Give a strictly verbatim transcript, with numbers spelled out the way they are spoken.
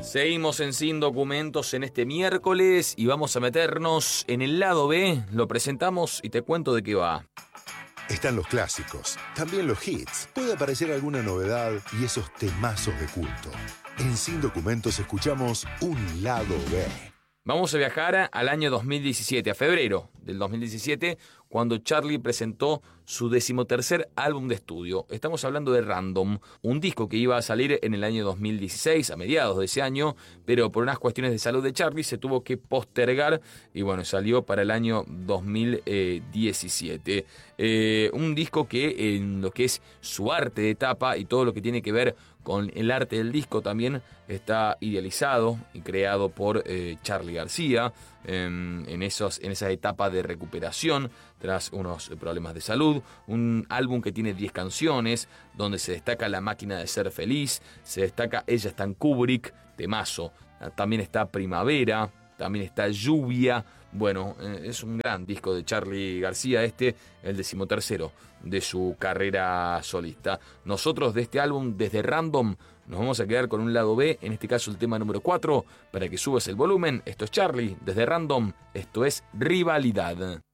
Seguimos en Sin Documentos en este miércoles y vamos a meternos en el lado B. Lo presentamos y te cuento de qué va. Están los clásicos, también los hits. Puede aparecer alguna novedad y esos temazos de culto. En Sin Documentos escuchamos un lado B. Vamos a viajar al año dos mil diecisiete, a febrero del dos mil diecisiete, cuando Charlie presentó su decimotercer álbum de estudio. Estamos hablando de Random, un disco que iba a salir en el año dos mil dieciséis, a mediados de ese año, pero por unas cuestiones de salud de Charlie se tuvo que postergar y bueno, salió para el año dos mil diecisiete. Eh, un disco que en lo que es su arte de tapa y todo lo que tiene que ver con el arte del disco también está idealizado y creado por eh, Charly García en, en, esos, en esa etapa de recuperación tras unos problemas de salud. Un álbum que tiene diez canciones, donde se destaca La máquina de ser feliz, se destaca Ella está en Kubrick, temazo. También está Primavera, también está Lluvia. Bueno, eh, es un gran disco de Charly García, este, el decimotercero de su carrera solista. Nosotros de este álbum, desde Random, nos vamos a quedar con un lado B, en este caso el tema número cuatro, para que subas el volumen. Esto es Charly, desde Random, esto es Rivalidad.